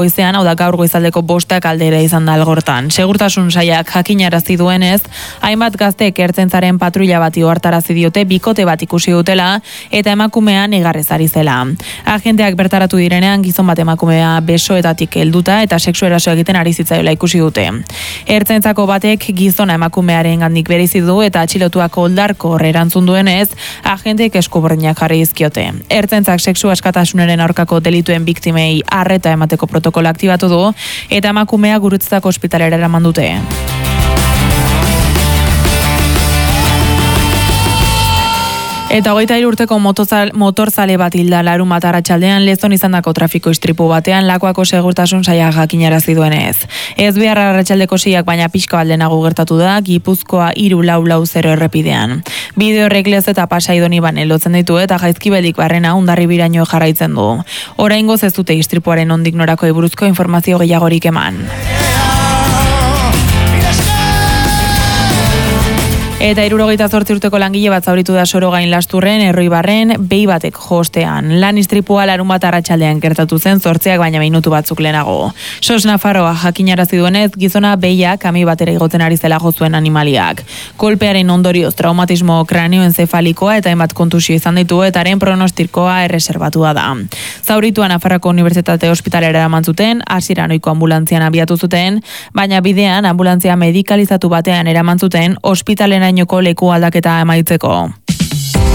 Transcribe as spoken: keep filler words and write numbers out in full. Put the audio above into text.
Goizean, hau da gaur goizaldeko bostak aldera izan da algortan. Segurtasun sailak jakinarazi duenez, hainbat gaztek ertzaintzaren patruila bati ohartarazi diote bikote bat ikusi dutela eta emakumean negarrez ari zela. Agenteak bertaratu direnean gizon bat emakumea besoetatik helduta eta sexu eraso egiten ari zitzaiola ikusi dute. Ertzaintzako batek gizona emakumearen gandik bereizi du eta atxilotuak oldarko erantzun duenez, agenteek eskubordinak jarri dizkiote. Ertzaintzak sexu askatasunaren aurkako delituen biktimei arreta emateko protokolo aktibatu du eta emakumea Gurutzako ospitalera eraman dute. Eta hogeita hiru urteko motorzale bat hilda larunbat arratsaldean Lezon izandako trafiko istripu batean Lakuako segurtasun saila jakinarazi duenez. Ez behar arratsaldeko seiak baina pixka bat lehenago gertatu da Gipuzkoa hiru lau lau zero errepidean. Bide horrek Lez eta Pasai Donibane lotzen ditu eta Jaizkibeldik barrena Hondarribiraino jarraitzen du. Oraingoz ez dute istripuaren nondik norakoei buruzko informazio gehiagorik eman. Eta hirurogeita zortzi urteko langile bat zauritu da Sorogain Lasturren, Erroibarren, behi batek jostean. Lan istripua larunbat arratsaldean gertatu zen zortziak baina minutu batzuk lehenago. Sos Nafarroa jakinarazi duenez, gizona behiak kami batera igotzen ari zela jo zuen animaliak. Kolpearen ondorioz traumatismo kranioenzefalikoa eta hainbat kontusio izan ditu eta haren pronostikoa erreserbatua da. Zauritua Nafarroako Unibertsitate Ospitalera eraman zuten, hasieran ohiko ambulantzian abiatu zuten, baina bidean ambulantzia medikalizatu batean eraman zuten ospitalera leku aldaketa emaitzeko.